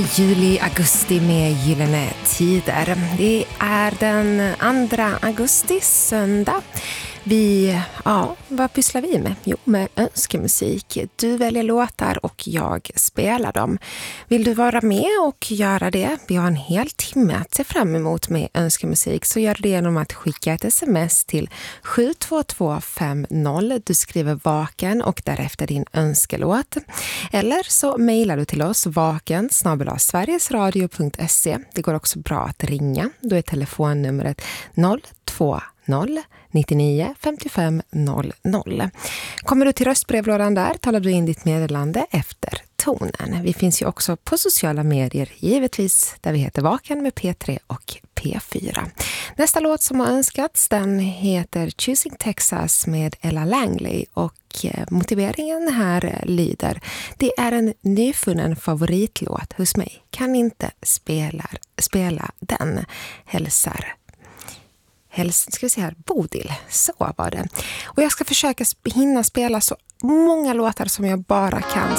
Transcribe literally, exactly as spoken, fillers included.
Juli, augusti med Gyllene Tider. Det är den andra augusti, söndag. Vi, ja, vad pysslar vi med? Jo, med önskemusik. Du väljer låtar och jag spelar dem. Vill du vara med och göra det? Vi har en hel timme att se fram emot med önskemusik, så gör det genom att skicka ett sms till sju två två fem noll. Du skriver vaken och därefter din önskelåt. Eller så mejlar du till oss vaken snabel-a sverigesradio punkt se. Det går också bra att ringa. Då är telefonnumret noll två noll nittionio femtiofem noll noll. Kommer du till röstbrevlådan där talar du in ditt meddelande efter tonen. Vi finns ju också på sociala medier, givetvis, där vi heter Vaken med P tre och P fyra. Nästa låt som har önskats, den heter Choosing Texas med Ella Langley, och motiveringen här lyder: det är en nyfunnen favoritlåt hos mig. Kan inte spela, spela den. Hälsar Helst, ska vi se här, Bodil. Så var det. Och jag ska försöka hinna spela så många låtar som jag bara kan.